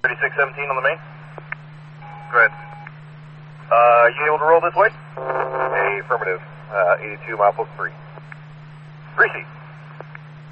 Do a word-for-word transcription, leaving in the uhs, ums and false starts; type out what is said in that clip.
thirty-six seventeen on the main. Go ahead. Uh, you able to roll this way? Affirmative. Uh, eighty-two, mile post three. Greasy.